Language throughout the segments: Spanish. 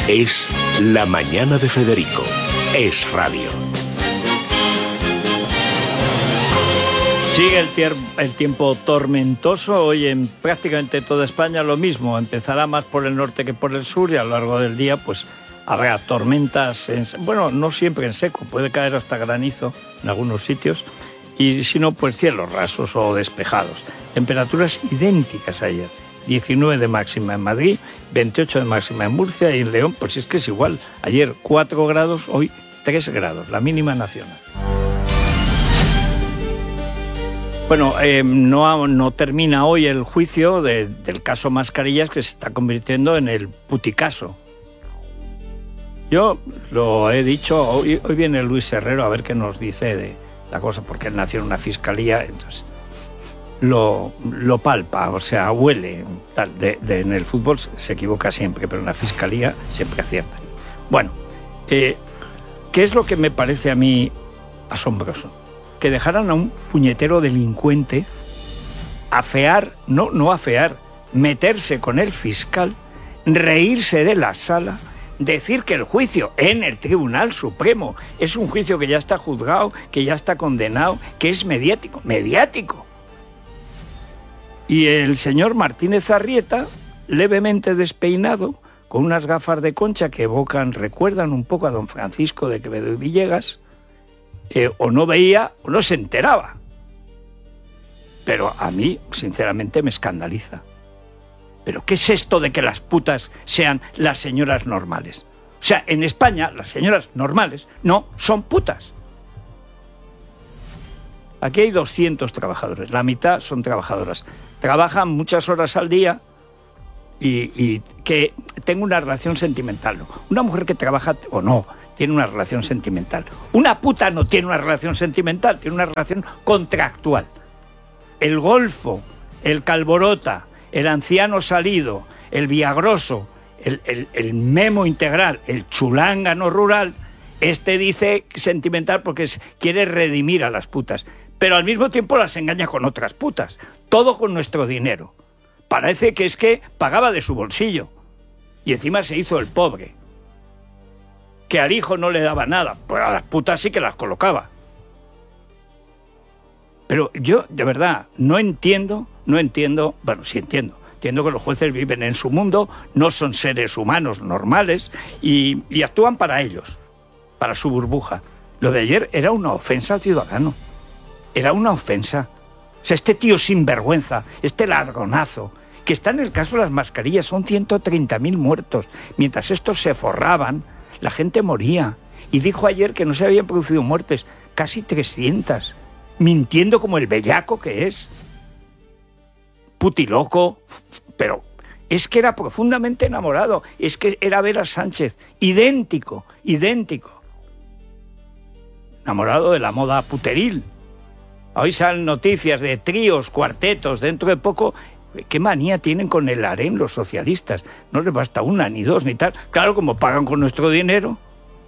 Es La Mañana de Federico. Es radio. Sigue el tiempo tormentoso. Hoy en prácticamente toda España lo mismo. Empezará más por el norte que por el sur y a lo largo del día pues habrá tormentas, bueno, no siempre en seco, puede caer hasta granizo en algunos sitios y si no, pues cielos rasos o despejados. Temperaturas idénticas a ayer. 19 de máxima en Madrid, 28 de máxima en Murcia y en León, pues es que es igual. Ayer 4 grados, hoy 3 grados, la mínima nacional. Bueno, no termina hoy el juicio del caso Mascarillas, que se está convirtiendo en el puticaso. Yo lo he dicho, hoy viene Luis Herrero a ver qué nos dice de la cosa, porque él nació en una fiscalía, entonces lo palpa, o sea, huele. En el fútbol se equivoca siempre, pero en la fiscalía siempre acierta. Bueno, ¿qué es lo que me parece a mí asombroso? Que dejaran a un puñetero delincuente afear, no afear, meterse con el fiscal, reírse de la sala, decir que el juicio en el Tribunal Supremo es un juicio que ya está juzgado, que ya está condenado, que es mediático. Y el señor Martínez Arrieta, levemente despeinado, con unas gafas de concha que recuerdan un poco a don Francisco de Quevedo y Villegas, o no veía o no se enteraba. Pero a mí, sinceramente, me escandaliza. ¿Pero qué es esto de que las putas sean las señoras normales? O sea, en España las señoras normales no son putas. Aquí hay 200 trabajadores, la mitad son trabajadoras. Trabajan muchas horas al día y que tengo una relación sentimental. Una mujer que trabaja o no tiene una relación sentimental. Una puta no tiene una relación sentimental, tiene una relación contractual. El golfo, el calborota, el anciano salido, el viagroso, el memo integral, el chulángano rural, dice sentimental porque quiere redimir a las putas, pero al mismo tiempo las engaña con otras putas, todo con nuestro dinero. Parece que es que pagaba de su bolsillo y encima se hizo el pobre, que al hijo no le daba nada, pues a las putas sí que las colocaba. Pero yo, de verdad, no entiendo, bueno, sí entiendo que los jueces viven en su mundo, no son seres humanos normales y actúan para ellos, para su burbuja. Lo de ayer era una ofensa al ciudadano, era una ofensa. O sea, este tío sinvergüenza, este ladronazo, que está en el caso de las mascarillas, son 130.000 muertos. Mientras estos se forraban, la gente moría. Y dijo ayer que no se habían producido muertes, casi 300. Mintiendo como el bellaco que es. Putiloco, pero es que era profundamente enamorado. Es que era ver a Sánchez, idéntico. Enamorado de la moda puteril. Hoy salen noticias de tríos, cuartetos, dentro de poco. ¿Qué manía tienen con el harén los socialistas? No les basta una, ni dos, ni tal. Claro, como pagan con nuestro dinero.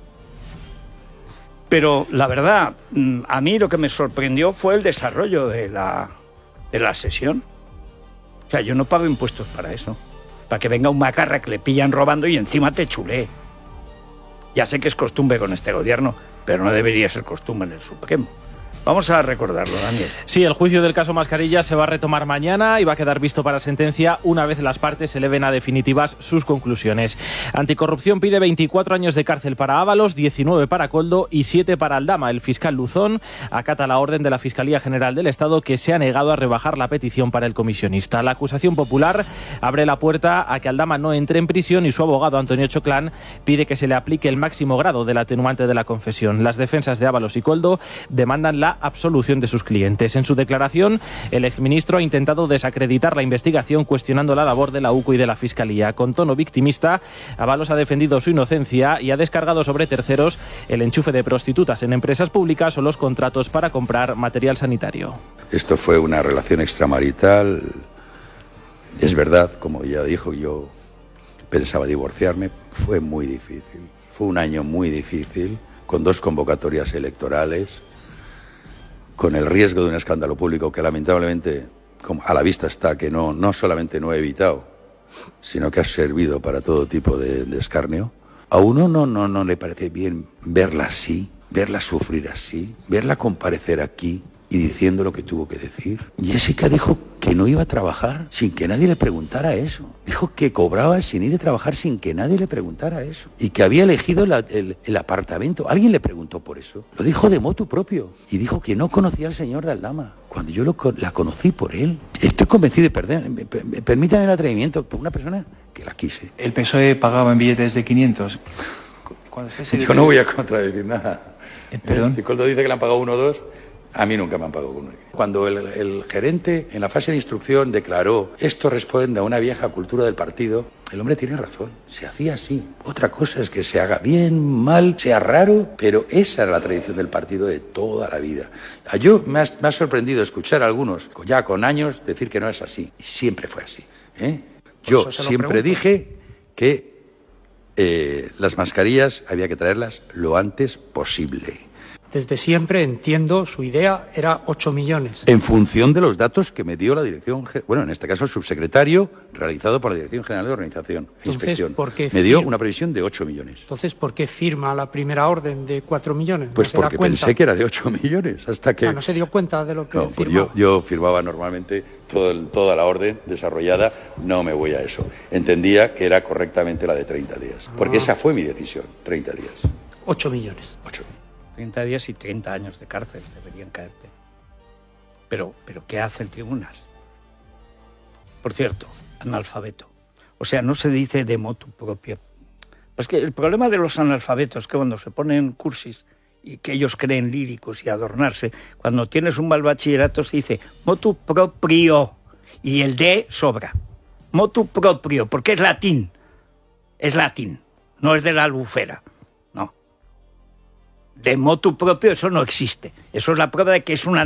Pero la verdad, a mí lo que me sorprendió fue el desarrollo de la sesión. O sea, yo no pago impuestos para eso. Para que venga un macarra que le pillan robando y encima te chulee. Ya sé que es costumbre con este gobierno, pero no debería ser costumbre en el Supremo. Vamos a recordarlo, Daniel. Sí, el juicio del caso Mascarilla se va a retomar mañana y va a quedar visto para sentencia una vez las partes eleven a definitivas sus conclusiones. Anticorrupción pide 24 años de cárcel para Ábalos, 19 para Koldo y 7 para Aldama. El fiscal Luzón acata la orden de la Fiscalía General del Estado, que se ha negado a rebajar la petición para el comisionista. La acusación popular abre la puerta a que Aldama no entre en prisión y su abogado Antonio Choclán pide que se le aplique el máximo grado del atenuante de la confesión. Las defensas de Ábalos y Koldo demandan la absolución de sus clientes. En su declaración, el exministro ha intentado desacreditar la investigación cuestionando la labor de la UCO y de la Fiscalía. Con tono victimista, Ábalos ha defendido su inocencia y ha descargado sobre terceros el enchufe de prostitutas en empresas públicas o los contratos para comprar material sanitario. Esto fue una relación extramarital. Es verdad, como ya dijo, yo pensaba divorciarme. Fue muy difícil. Fue un año muy difícil, con 2 convocatorias electorales, con el riesgo de un escándalo público que lamentablemente a la vista está que no solamente no he evitado, sino que ha servido para todo tipo de escarnio. A uno no le parece bien verla así, verla sufrir así, verla comparecer aquí y diciendo lo que tuvo que decir. Jessica dijo que no iba a trabajar sin que nadie le preguntara eso. Dijo que cobraba sin ir a trabajar sin que nadie le preguntara eso. Y que había elegido el apartamento. Alguien le preguntó por eso. Lo dijo de motu propio. Y dijo que no conocía al señor de Aldama, cuando yo la conocí por él. Estoy convencido de perder. Permítanme el atrevimiento por una persona que la quise. El PSOE pagaba en billetes de 500. Yo no voy a contradecir nada. ¿Perdón? Si Coldo dice que le han pagado 1 o 2, a mí nunca me han pagado 1. Cuando el gerente en la fase de instrucción declaró esto responde a una vieja cultura del partido, el hombre tiene razón, se hacía así. Otra cosa es que se haga bien, mal, sea raro, pero esa era la tradición del partido de toda la vida. Me ha sorprendido escuchar a algunos ya con años decir que no es así, y siempre fue así. Yo siempre dije que las mascarillas había que traerlas lo antes posible. Desde siempre entiendo, su idea era 8 millones. En función de los datos que me dio la dirección, bueno, en este caso el subsecretario, realizado por la Dirección General de Organización e Inspección. Me dio una previsión de 8 millones. Entonces, ¿por qué firma la primera orden de 4 millones? Pues porque pensé que era de 8 millones, hasta que... ¿No se dio cuenta de lo que firmaba? Pues yo firmaba normalmente toda la orden desarrollada, no me voy a eso. Entendía que era correctamente la de 30 días, porque esa fue mi decisión, 30 días. 8 millones. 8. 30 días y 30 años de cárcel deberían caerte. Pero ¿qué hace el tribunal? Por cierto, analfabeto. O sea, no se dice de motu propio. Pues que el problema de los analfabetos es que cuando se ponen cursis y que ellos creen líricos y adornarse, cuando tienes un mal bachillerato se dice motu proprio y el de sobra. Motu proprio, porque es latín. Es latín, no es de la Albufera. No. De motu propio eso no existe. Eso es la prueba de que es una